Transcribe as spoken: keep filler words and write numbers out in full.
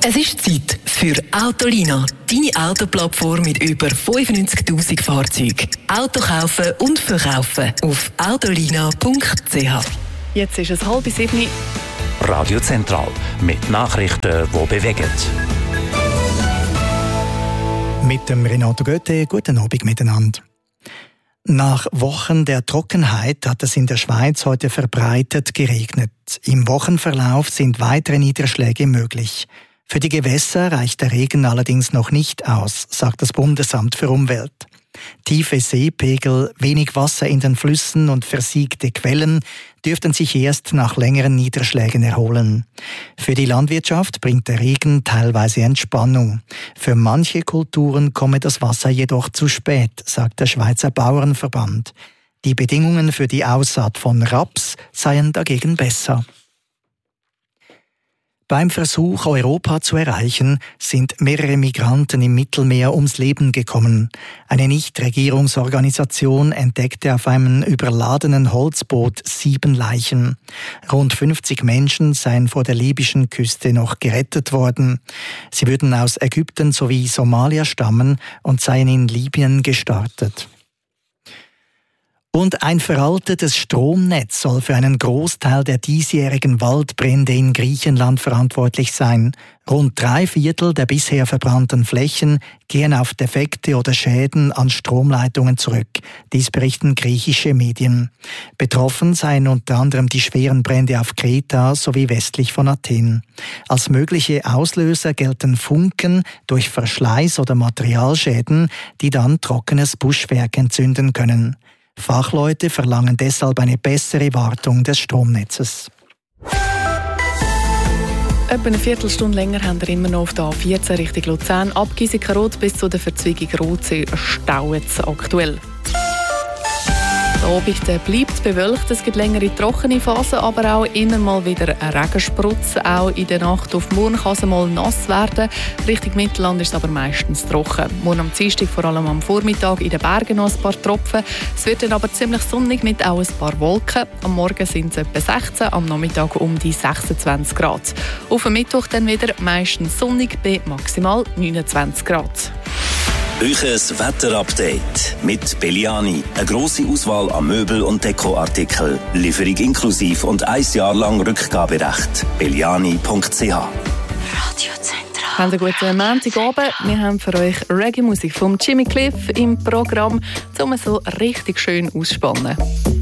Es ist Zeit für Autolina, deine Autoplattform mit über fünfundneunzigtausend Fahrzeugen. Auto kaufen und verkaufen auf autolina punkt c h. Jetzt ist es halb sieben. Radio Zentral mit Nachrichten, die bewegen. Mit dem Renato Goethe, guten Abend miteinander. Nach Wochen der Trockenheit hat es in der Schweiz heute verbreitet geregnet. Im Wochenverlauf sind weitere Niederschläge möglich. Für die Gewässer reicht der Regen allerdings noch nicht aus, sagt das Bundesamt für Umwelt. Tiefe Seepegel, wenig Wasser in den Flüssen und versiegte Quellen dürften sich erst nach längeren Niederschlägen erholen. Für die Landwirtschaft bringt der Regen teilweise Entspannung. Für manche Kulturen komme das Wasser jedoch zu spät, sagt der Schweizer Bauernverband. Die Bedingungen für die Aussaat von Raps seien dagegen besser. Beim Versuch, Europa zu erreichen, sind mehrere Migranten im Mittelmeer ums Leben gekommen. Eine Nichtregierungsorganisation entdeckte auf einem überladenen Holzboot sieben Leichen. Rund fünfzig Menschen seien vor der libyschen Küste noch gerettet worden. Sie würden aus Ägypten sowie Somalia stammen und seien in Libyen gestartet. Und ein veraltetes Stromnetz soll für einen Großteil der diesjährigen Waldbrände in Griechenland verantwortlich sein. Rund drei Viertel der bisher verbrannten Flächen gehen auf Defekte oder Schäden an Stromleitungen zurück. Dies berichten griechische Medien. Betroffen seien unter anderem die schweren Brände auf Kreta sowie westlich von Athen. Als mögliche Auslöser gelten Funken durch Verschleiß oder Materialschäden, die dann trockenes Buschwerk entzünden können. Fachleute verlangen deshalb eine bessere Wartung des Stromnetzes. Etwa eine Viertelstunde länger haben wir immer noch auf der A vierzehn Richtung Luzern. Ab Giesikenrot bis zu der Verzweigung Rotsee stauen es aktuell. Der Abend bleibt bewölkt, es gibt längere trockene Phasen, aber auch immer mal wieder ein Regensprutz. Auch in der Nacht auf morgen kann es mal nass werden. Richtung Mittelland ist es aber meistens trocken. Morgen am Dienstag, vor allem am Vormittag, in den Bergen noch ein paar Tropfen. Es wird dann aber ziemlich sonnig mit auch ein paar Wolken. Am Morgen sind es etwa sechzehn, am Nachmittag um die sechsundzwanzig Grad. Auf dem Mittwoch dann wieder meistens sonnig bei maximal neunundzwanzig Grad. Euches Wetterupdate mit Belliani. Eine grosse Auswahl an Möbel- und Dekoartikeln. Lieferung inklusiv und ein Jahr lang Rückgaberecht. belliani punkt c h. Radio Zentral. Habt einen guten Montagabend. Wir haben für euch Reggae-Musik von Jimmy Cliff im Programm, um so richtig schön ausspannen.